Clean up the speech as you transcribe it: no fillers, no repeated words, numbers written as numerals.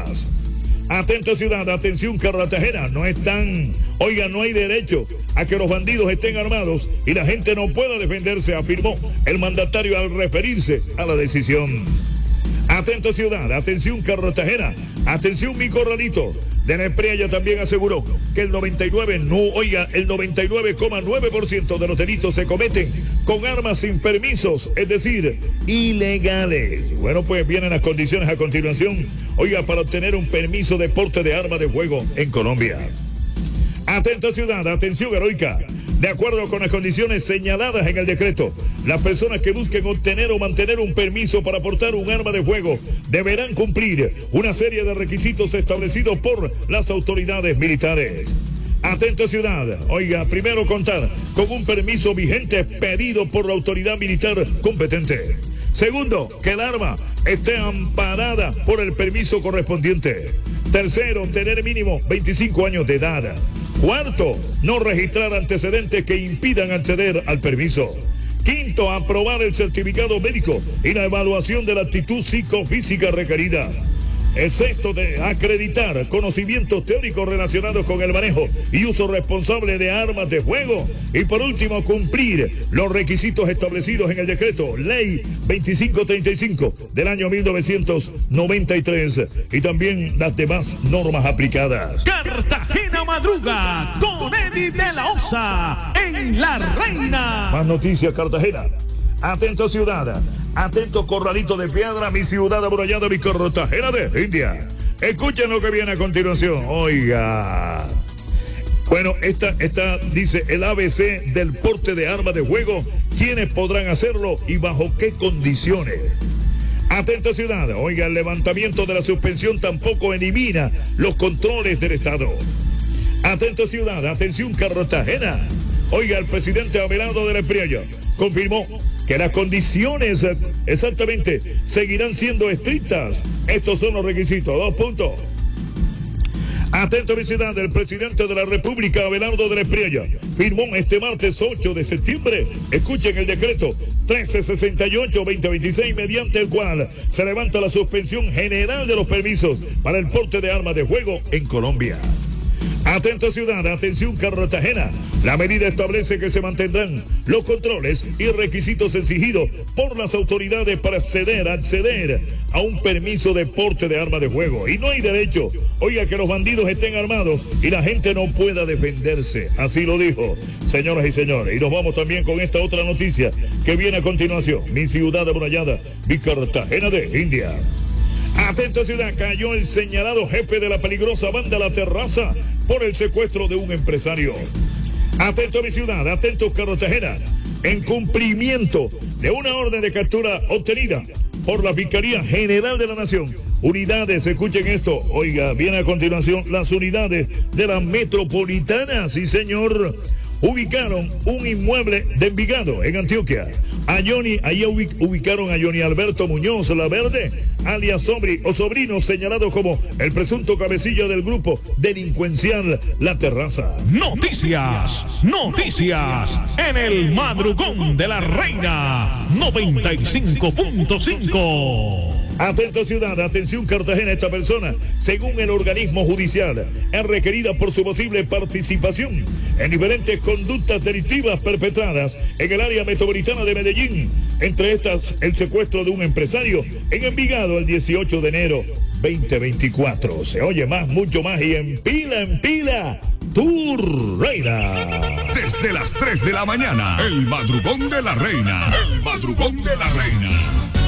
armas. Atento ciudad, atención Cartagena, no hay derecho a que los bandidos estén armados y la gente no pueda defenderse, afirmó el mandatario al referirse a la decisión. Atento ciudad, atención Cartagena, atención mi corralito. Dene Priaya también aseguró que el 99,9% de los delitos se cometen con armas sin permisos, es decir, ilegales. Bueno, pues vienen las condiciones a continuación, para obtener un permiso de porte de arma de fuego en Colombia. Atento ciudad, atención heroica. De acuerdo con las condiciones señaladas en el decreto, las personas que busquen obtener o mantener un permiso para portar un arma de fuego deberán cumplir una serie de requisitos establecidos por las autoridades militares. Atento ciudad, primero contar con un permiso vigente pedido por la autoridad militar competente. Segundo, que el arma esté amparada por el permiso correspondiente. Tercero, tener mínimo 25 años de edad. Cuarto, no registrar antecedentes que impidan acceder al permiso. Quinto, aprobar el certificado médico y la evaluación de la actitud psicofísica requerida. Sexto, de acreditar conocimientos teóricos relacionados con el manejo y uso responsable de armas de fuego. Y por último, cumplir los requisitos establecidos en el decreto Ley 2535 del año 1993 y también las demás normas aplicadas. Cartagena madruga con Eddie de la Osa en La Reina. Más noticias, Cartagena. Atento ciudad, atento corralito de piedra, mi ciudad amurallada, mi Cartagena de India. Escuchen lo que viene a continuación. Bueno, esta dice el ABC del porte de armas de fuego, quiénes podrán hacerlo y bajo qué condiciones. Atento ciudad, el levantamiento de la suspensión tampoco elimina los controles del Estado. Atento ciudad, atención Cartagena. El presidente Abelardo de la Priaya confirmó que las condiciones exactamente seguirán siendo estrictas. Estos son los requisitos. 2 puntos. Atento mi ciudad, el presidente de la República, Abelardo de la Priaya, firmó este martes 8 de septiembre, escuchen el decreto 1368-2026, mediante el cual se levanta la suspensión general de los permisos para el porte de armas de fuego en Colombia. Atento ciudad, atención Cartagena. La medida establece que se mantendrán los controles y requisitos exigidos por las autoridades para acceder a un permiso de porte de arma de fuego. Y no hay derecho, que los bandidos estén armados y la gente no pueda defenderse. Así lo dijo, señoras y señores. Y nos vamos también con esta otra noticia que viene a continuación. Mi ciudad amurallada, mi Cartagena de India. Atento ciudad, cayó el señalado jefe de la peligrosa banda La Terraza por el secuestro de un empresario. Atento mi ciudad, atento Cartagena, en cumplimiento de una orden de captura obtenida por la Fiscalía General de la Nación. Unidades, escuchen esto, viene a continuación las unidades de la Metropolitana, sí señor, ubicaron un inmueble de Envigado, en Antioquia. Ahí ubicaron a Johnny Alberto Muñoz La Verde, alias sobrino señalado como el presunto cabecilla del grupo delincuencial La Terraza. Noticias en el madrugón de La Reina 95.5. Atento ciudad, atención Cartagena, esta persona, según el organismo judicial, es requerida por su posible participación en diferentes conductas delictivas perpetradas en el área metropolitana de Medellín, entre estas el secuestro de un empresario en Envigado el 18 de enero 2024. Se oye más, mucho más y en pila, tu reina. Desde las 3 de la mañana, el madrugón de La Reina. El madrugón de La Reina.